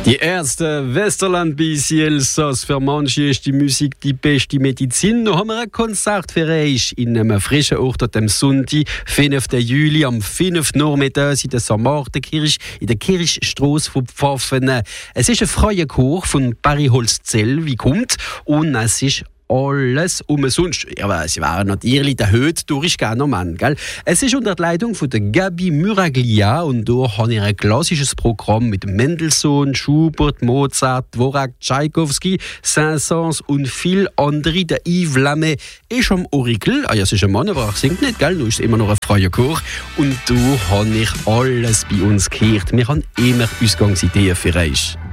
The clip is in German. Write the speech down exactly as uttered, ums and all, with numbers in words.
Die erste Westerland bis Elsass. Für manche ist die Musik die beste Medizin. Noch haben wir ein Konzert für euch in einem frischen Ort am Sonntag, fünften Juli, am fünften Nachmittag in der Sankt Martenkirche, in der Kirchstrasse von Pfaffen. Es ist ein freier Chor von Barry Holzzell, wie kommt, und es ist alles umsonst. Aber sie waren natürlich der höchstdurchgehende Mann. Gell? Es ist unter der Leitung von der Gabi Muraglia und da haben wir ein klassisches Programm mit Mendelssohn, Schubert, Mozart, Dvorak, Tchaikovsky, Saint-Saëns und viel andere. Der Yves Lamet ist am Orakel. Ah ja, es ist ein Mann, aber er singt nicht, gell? Du ist immer noch ein freier Chor. Und da habe ich alles bei uns gehört. Wir haben immer Ausgangsideen für euch.